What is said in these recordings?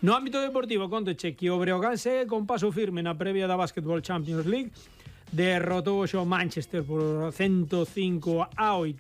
No ámbito deportivo, conteche que o Breogán segue con paso firme na previa da Basketball Champions League. Derrotou o Manchester por 105-84,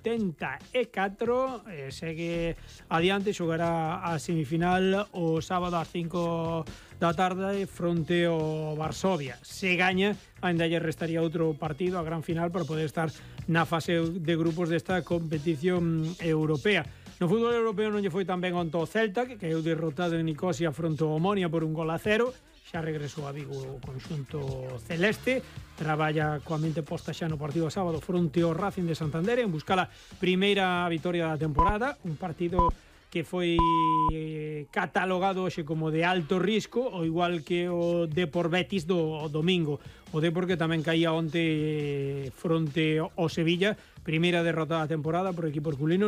segue adiante, xogará a semifinal o sábado ás 5 da tarde fronte ao Varsovia. Se gaña, ainda lle restaría outro partido, a gran final, para poder estar na fase de grupos desta competición europea. No fútbol europeo non lle foi tan ben onto o Celta, que caeu derrotado en Nicosia fronte ao Omonia por 1-0. Xa regresou a Vigo o conxunto celeste, traballa coa mente posta xa no partido sábado fronte ao Racing de Santander en buscar a primeira vitoria da temporada, un partido que foi catalogado hoxe como de alto risco, ao igual que o Depor Betis do domingo. O Depor que tamén caía onte fronte ao Sevilla, primeira derrota da temporada por equipo herculino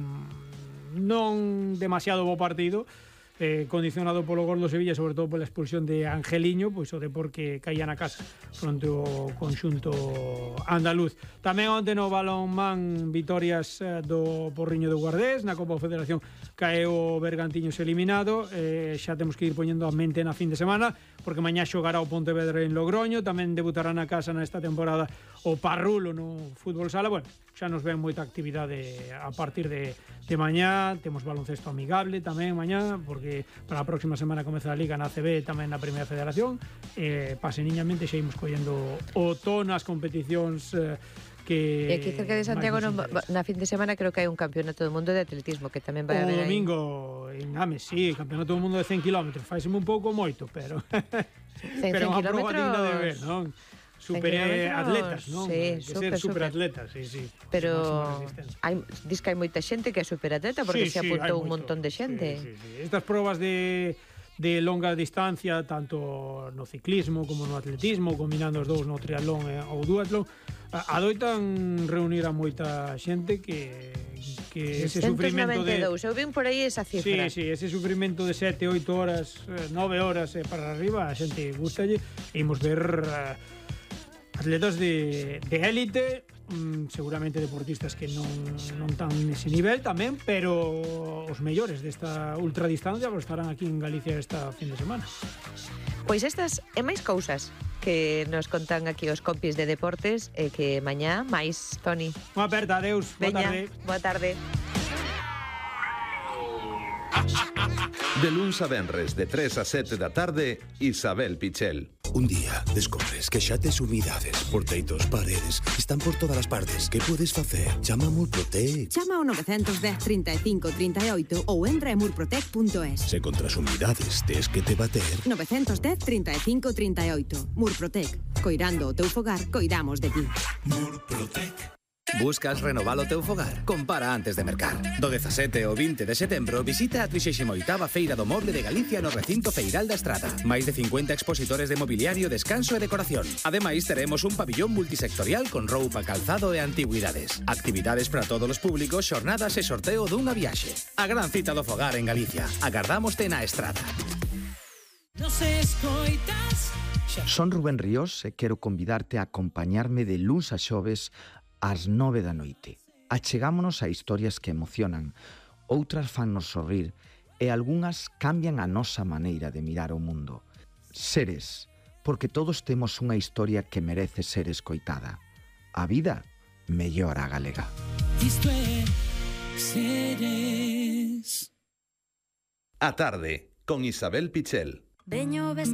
non demasiado bo partido, condicionado polo gol do Sevilla, sobre todo pola expulsión de Angeliño, pois o Depor que caía na casa fronte ao conxunto andaluz. Tamén onte no balonmán vitorias do Porriño de Guardés, na Copa Federación caeu o Bergantiños eliminado. Xa temos que ir poñendo a mente na fin de semana, porque mañá xogará o Pontevedra en Logroño, tamén debutará na casa nesta temporada o Parrulo no fútbol sala. Bueno, xa nos ven moita actividade a partir de mañá. Temos baloncesto amigable tamén mañá, porque para a próxima semana comeza a Liga na ACB, tamén na Primeira Federación. Paseniñamente xa imos collendo o tono as competicións que... E aquí cerca de Santiago na fin de semana creo que hai un campeonato do mundo de atletismo que tamén vai haber o domingo en Ames, sí, campeonato do mundo de 100 km. Faiseme un pouco moito, pero pero unha proba digna de ver, non? Superatletas, non? Sí, ser superatletas, sí. Pero dis que hai moita xente que é superatleta porque se apuntou un montón de xente. Sí. Estas probas de longa distancia, tanto no ciclismo como no atletismo, combinando os dous no triatlón ou duatlón, adoitan reunir a moita xente que ese sufrimento de... Eu vin por aí esa cifra. Sí, ese sufrimento de 7, 8 horas, 9 horas para arriba, a xente gustalle. Imos ver atletas de élite, seguramente deportistas que non están nese nivel tamén, pero os mellores desta ultradistancia estarán aquí en Galicia esta fin de semana. Pois estas e máis cousas que nos contan aquí os compis de deportes e que mañá máis, Toni. Unha aperta, adeus, boa tarde. De luns a venres, de 3 a 7 da tarde, Isabel Pichel. Un día descobres que xa tes humidades por teitos, paredes, están por todas as partes. Que podes facer? Chama a Murprotec. Chama ao 910 35 38 ou entra a murprotec.es. Se contra as humidades tes que te bater. 910 35 38. Murprotec. Coirando o teu fogar, coidamos de ti. Murprotec. Buscas renovar o teu fogar? Compara antes de mercar. Do 17 ao 20 de setembro visita a 38ª Feira do Moble de Galicia no recinto Feiral da Estrada. Máis de 50 expositores de mobiliario, descanso e decoración. Ademais, teremos un pabillón multisectorial con roupa, calzado e antigüidades. Actividades para todos os públicos, xornadas e sorteo dunha viaxe. A gran cita do fogar en Galicia. Agardámoste na Estrada. Son Rubén Ríos e quero convidarte a acompañarme de luns a xoves ás 9 da noite. Achegámonos a historias que emocionan, outras fannos sorrir e algunhas cambian a nosa maneira de mirar o mundo. Seres, porque todos temos unha historia que merece ser escoitada. A vida mellora a galega. Isto é Seres. A tarde, con Isabel Pichel. Veño